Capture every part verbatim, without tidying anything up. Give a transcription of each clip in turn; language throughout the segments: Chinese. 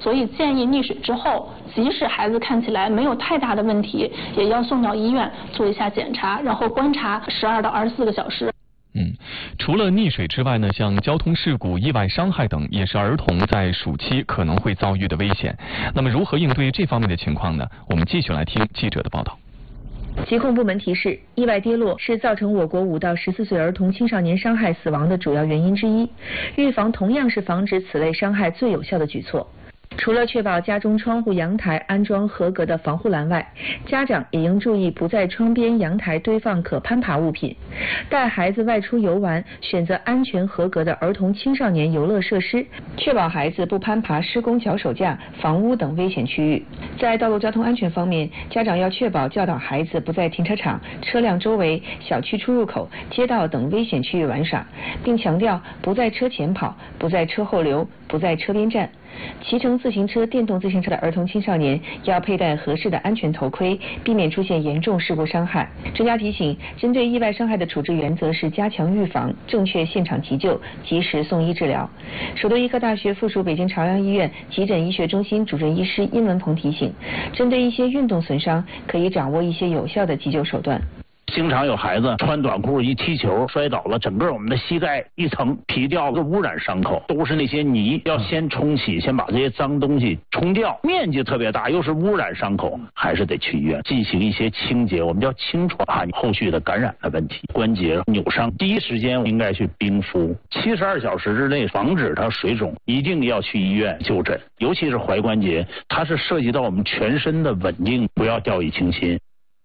所以建议溺水之后，即使孩子看起来没有太大的问题，也要送到医院做一下检查，然后观察十二到二十四个小时。 嗯，除了溺水之外呢，像交通事故、意外伤害等，也是儿童在暑期可能会遭遇的危险。那么，如何应对这方面的情况呢？我们继续来听记者的报道。 疾控部门提示，意外跌落是造成我国五到十四岁儿童青少年伤害死亡的主要原因之一，预防同样是防止此类伤害最有效的举措。除了确保家中窗户、阳台安装合格的防护栏外，家长也应注意不在窗边、阳台堆放可攀爬物品。带孩子外出游玩，选择安全合格的儿童青少年游乐设施，确保孩子不攀爬施工脚手架、房屋等危险区域。在道路交通安全方面，家长要确保教导孩子不在停车场、车辆周围、小区出入口、街道等危险区域玩耍，并强调不在车前跑、不在车后留、不在车边站。骑乘自行车、电动自行车的儿童青少年要佩戴合适的安全头盔，避免出现严重事故伤害。专家提醒，针对意外伤害的处置原则是加强预防、正确现场急救、及时送医治疗。首都医科大学附属北京朝阳医院急诊医学中心主任医师殷文鹏提醒，针对一些运动损伤，可以掌握一些有效的急救手段。 经常有孩子穿短裤一踢球摔倒了，整个我们的膝盖一层皮掉了，污染伤口，都是那些泥，要先冲洗，先把这些脏东西冲掉，面积特别大，又是污染伤口，还是得去医院进行一些清洁，我们叫清创，怕你后续的感染的问题，关节扭伤，第一时间应该去冰敷，七十二小时之内防止它水肿，一定要去医院就诊，尤其是踝关节，它是涉及到我们全身的稳定，不要掉以轻心。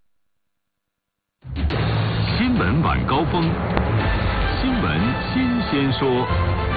新闻晚高峰，新闻新鲜说。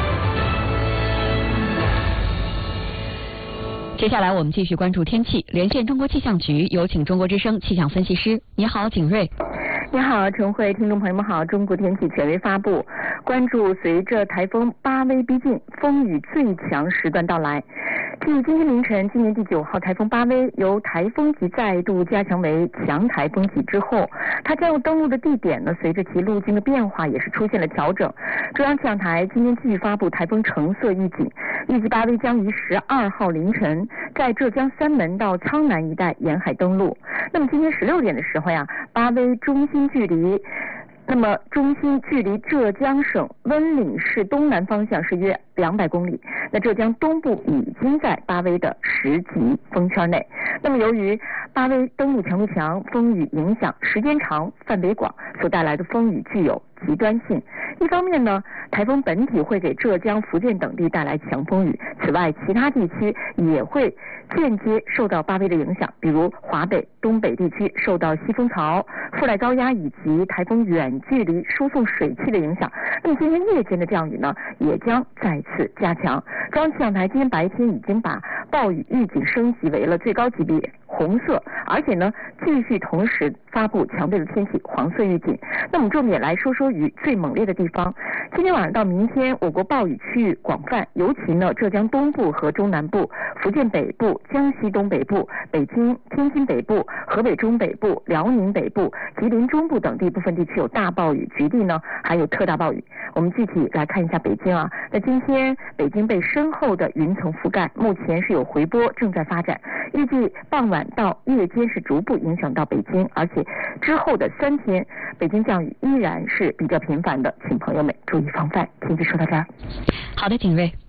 接下来我们继续关注天气，连线中国气象局，有请中国之声气象分析师。你好，景睿。 你好，陈慧，听众朋友们好。中国天气权威发布，关注随着台风巴威逼近，风雨最强时段到来。继今天凌晨，今年第九号台风巴威由台风级再度加强为强台风级之后，它将要登陆的地点呢，随着其路径的变化也是出现了调整。中央气象台今天继续发布台风橙色预警，预计巴威将于十二号凌晨在浙江三门到苍南一带沿海登陆。那么今天十六点的时候呀，巴威中心距离那么中心距离浙江省温岭市东南方向是约两百公里，那浙江东部已经在巴威的十级风圈内。那么由于巴威登陆强度强，风雨影响时间长、范围广，所带来的风雨具有极端性。一方面呢，台风本体会给浙江、福建等地带来强风雨，此外其他地区也会间接受到巴威的影响，比如华北、东北地区受到西风槽、覆盖高压以及台风远距离输送水汽的影响。那么今天夜间的降雨呢，也将再次加强。中央气象台今天白天已经把暴雨预警升级为了最高级别红色，而且呢继续同时发布强烈的天气黄色预警。那我们重点来说说雨最猛烈的地方。今天晚上到明天，我国暴雨区域广泛，尤其呢浙江东部和中南部、福建北部、江西东北部、北京、天津北部、河北中北部、辽宁北部、吉林中部等地部分地区有大暴雨，局地呢还有特大暴雨。我们具体来看一下北京啊，那今天北京被深厚的云层覆盖，目前是有回波正在发展，预计傍晚到夜间是逐步影响到北京，而且之后的三天北京降雨依然是比较频繁的，请朋友们注意防范。天气说到这儿。 好的，景睿。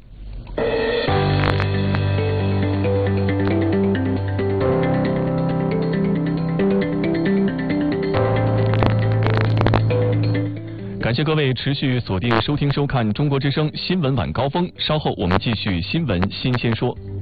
感谢各位持续锁定收听收看中国之声新闻晚高峰，稍后我们继续新闻新鲜说。